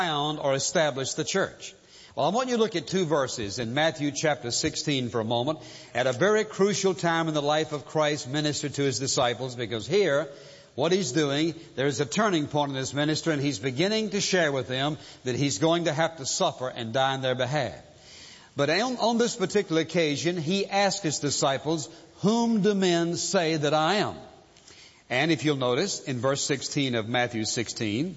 found or established the church. Well, I want you to look at two verses in Matthew chapter 16 for a moment, at a very crucial time in the life of Christ ministered to His disciples, because here, what He's doing, there's a turning point in His ministry, and He's beginning to share with them that He's going to have to suffer and die on their behalf. But on this particular occasion, He asked His disciples, "Whom do men say that I am?" And if you'll notice, in verse 16 of Matthew 16,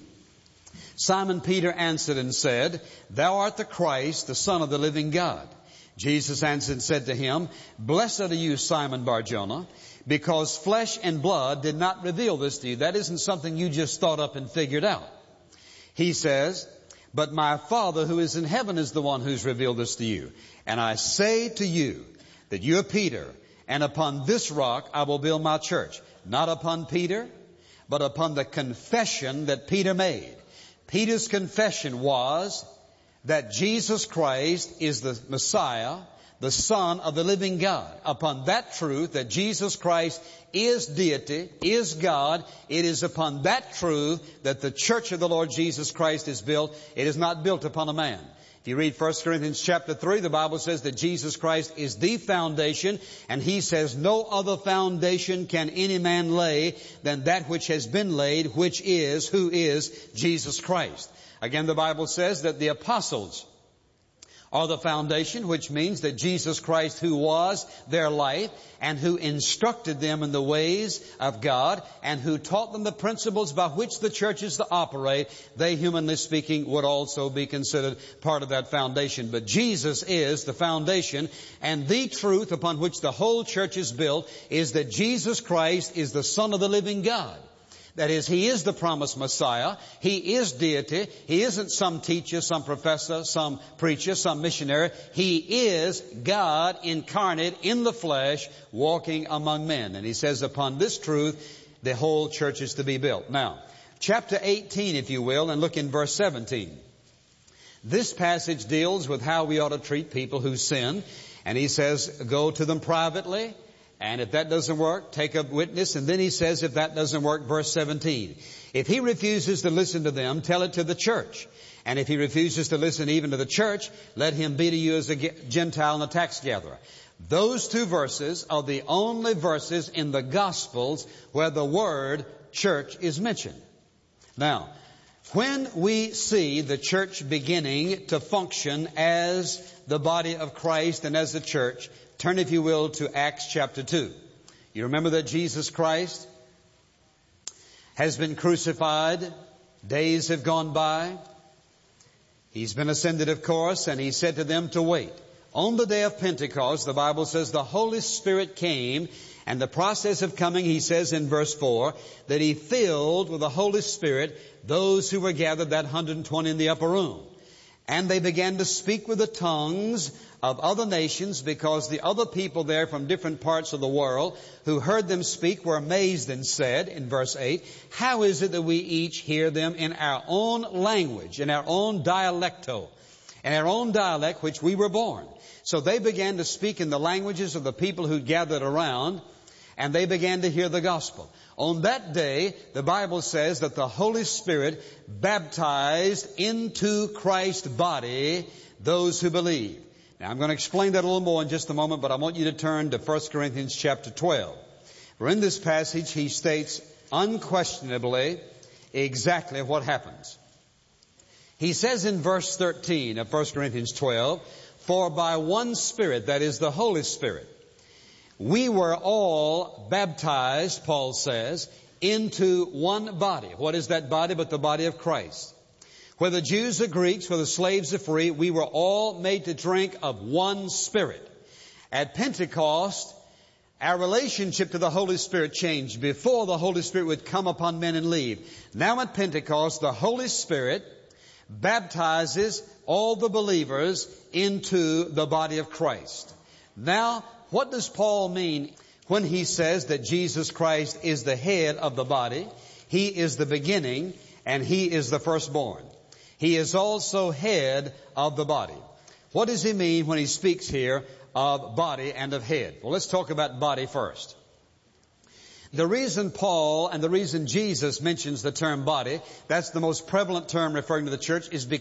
Simon Peter answered and said, "Thou art the Christ, the Son of the living God." Jesus answered and said to him, "Blessed are you, Simon Bar-Jonah, because flesh and blood did not reveal this to you." That isn't something you just thought up and figured out. He says, "But my Father who is in heaven is the one who's revealed this to you. And I say to you that you are Peter, and upon this rock I will build my church." Not upon Peter, but upon the confession that Peter made. Peter's confession was that Jesus Christ is the Messiah, the Son of the living God. Upon that truth, that Jesus Christ is deity, is God, it is upon that truth that the church of the Lord Jesus Christ is built. It is not built upon a man. If you read 1 Corinthians chapter 3, the Bible says that Jesus Christ is the foundation, and He says, "No other foundation can any man lay than that which has been laid, which is," who is? Jesus Christ. Again, the Bible says that the apostles are the foundation, which means that Jesus Christ, who was their life and who instructed them in the ways of God and who taught them the principles by which the church is to operate, they, humanly speaking, would also be considered part of that foundation. But Jesus is the foundation, and the truth upon which the whole church is built is that Jesus Christ is the Son of the living God. That is, He is the promised Messiah. He is deity. He isn't some teacher, some professor, some preacher, some missionary. He is God incarnate in the flesh, walking among men. And He says upon this truth, the whole church is to be built. Now, chapter 18, if you will, and look in verse 17. This passage deals with how we ought to treat people who sin. And He says, go to them privately. And if that doesn't work, take a witness. And then He says, if that doesn't work, verse 17, if he refuses to listen to them, tell it to the church. And if he refuses to listen even to the church, let him be to you as a Gentile and a tax gatherer. Those two verses are the only verses in the Gospels where the word church is mentioned. Now, when we see the church beginning to function as the body of Christ and as the church, turn, if you will, to Acts chapter 2. You remember that Jesus Christ has been crucified. Days have gone by. He's been ascended, of course, and He said to them to wait. On the day of Pentecost, the Bible says the Holy Spirit came, and the process of coming, He says in verse 4, that He filled with the Holy Spirit those who were gathered, that 120 in the upper room. And they began to speak with the tongues of other nations, because the other people there from different parts of the world who heard them speak were amazed and said, in verse 8, "How is it that we each hear them in our own language, in our own dialecto, in our own dialect which we were born?" So they began to speak in the languages of the people who gathered around, and they began to hear the gospel. On that day, the Bible says that the Holy Spirit baptized into Christ's body those who believe. Now, I'm going to explain that a little more in just a moment, but I want you to turn to 1 Corinthians chapter 12. For in this passage, he states unquestionably exactly what happens. He says in verse 13 of 1 Corinthians 12, "For by one Spirit," that is the Holy Spirit, "we were all baptized," Paul says, "into one body." What is that body but the body of Christ? "Whether Jews or Greeks, whether slaves or free, we were all made to drink of one Spirit." At Pentecost, our relationship to the Holy Spirit changed. Before, the Holy Spirit would come upon men and leave. Now at Pentecost, the Holy Spirit baptizes all the believers into the body of Christ. Now, what does Paul mean when he says that Jesus Christ is the head of the body? He is the beginning, and He is the firstborn. He is also head of the body. What does he mean when he speaks here of body and of head? Well, let's talk about body first. The reason Paul and the reason Jesus mentions the term body, that's the most prevalent term referring to the church, is because